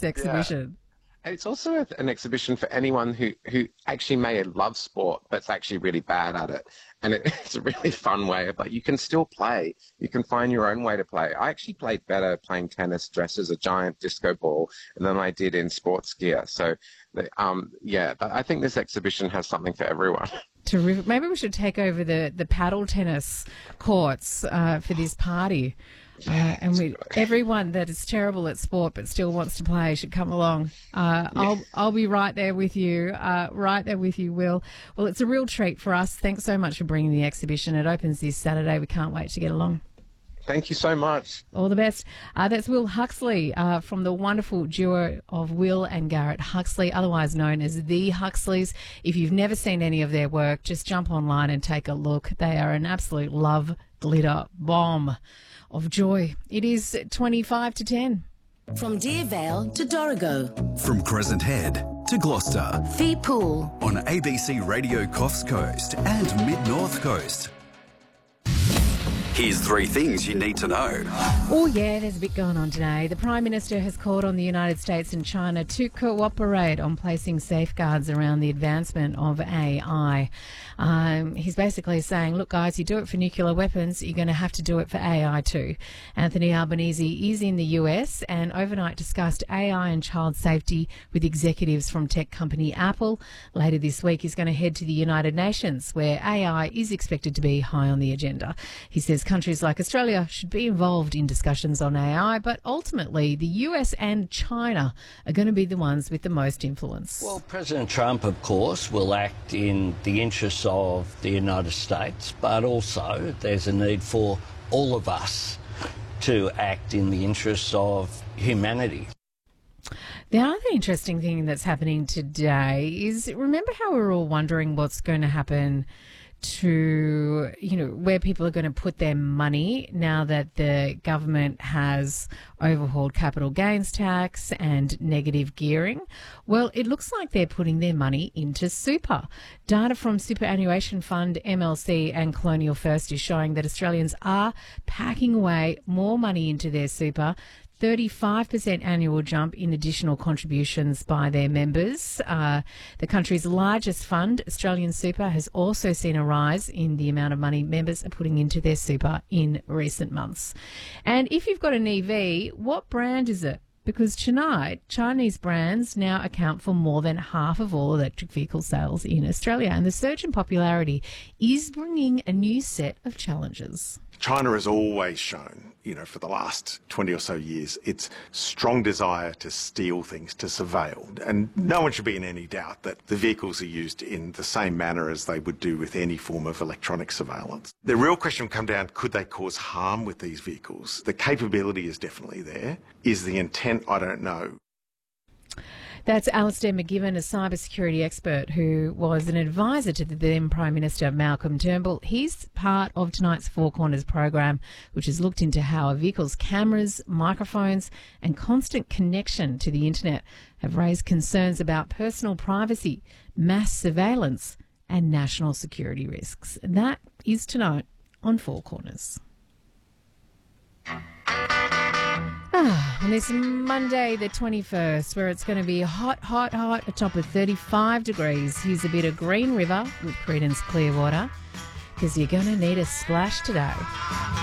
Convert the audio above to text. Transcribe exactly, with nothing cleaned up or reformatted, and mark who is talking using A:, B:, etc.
A: exhibition.
B: And it's also an exhibition for anyone who, who actually may love sport but's actually really bad at it. And it, it's a really fun way of, like, you can still play. You can find your own way to play. I actually played better playing tennis dressed as a giant disco ball than I did in sports gear. So, um, yeah, I think this exhibition has something for everyone.
A: Terrific. Maybe we should take over the, the paddle tennis courts uh, for this party. Uh, and we, everyone that is terrible at sport but still wants to play should come along. Uh, I'll I'll be right there with you, uh, right there with you, Will. Well, it's a real treat for us. Thanks so much for bringing the exhibition. It opens this Saturday. We can't wait to get along.
B: Thank you so much.
A: All the best. Uh, that's Will Huxley uh, from the wonderful duo of Will and Garrett Huxley, otherwise known as the Huxleys. If you've never seen any of their work, just jump online and take a look. They are an absolute love glitter bomb of joy. It is twenty-five to ten.
C: From Deervale to Dorrigo.
D: From Crescent Head to Gloucester.
C: Fee Pool.
D: On A B C Radio Coffs Coast and Mid-North Coast. Here's three things you need to know.
A: Oh, yeah, there's a bit going on today. The Prime Minister has called on the United States and China to cooperate on placing safeguards around the advancement of A I. Um, he's basically saying, look, guys, you do it for nuclear weapons, you're going to have to do it for A I too. Anthony Albanese is in the U S and overnight discussed A I and child safety with executives from tech company Apple. Later this week, he's going to head to the United Nations, where A I is expected to be high on the agenda. He says countries like Australia should be involved in discussions on A I, but ultimately the U S and China are going to be the ones with the most influence.
E: Well, President Trump, of course, will act in the interests of the United States, but also there's a need for all of us to act in the interests of humanity.
A: The other interesting thing that's happening today is, remember how we were all wondering what's going to happen to, you know, where people are going to put their money now that the government has overhauled capital gains tax and negative gearing? Well, it looks like they're putting their money into super. Data from Superannuation Fund, M L C and Colonial First is showing that Australians are packing away more money into their super. thirty-five percent annual jump in additional contributions by their members. Uh, the country's largest fund, Australian Super, has also seen a rise in the amount of money members are putting into their super in recent months. And if you've got an E V, what brand is it? Because tonight, Chinese brands now account for more than half of all electric vehicle sales in Australia. And the surge in popularity is bringing a new set of challenges.
F: China has always shown, you know, for the last twenty or so years, its strong desire to steal things, to surveil. And no one should be in any doubt that the vehicles are used in the same manner as they would do with any form of electronic surveillance. The real question will come down, could they cause harm with these vehicles? The capability is definitely there. Is the intent? I don't know.
A: That's Alistair McGivern, a cybersecurity expert who was an advisor to the then Prime Minister Malcolm Turnbull. He's part of tonight's Four Corners program, which has looked into how a vehicle's cameras, microphones and constant connection to the internet have raised concerns about personal privacy, mass surveillance and national security risks. And that is tonight on Four Corners. Ah, on this Monday the twenty-first, where it's going to be hot, hot, hot, a top of thirty-five degrees. Here's a bit of Green River with Creedence Clearwater, because you're going to need a splash today.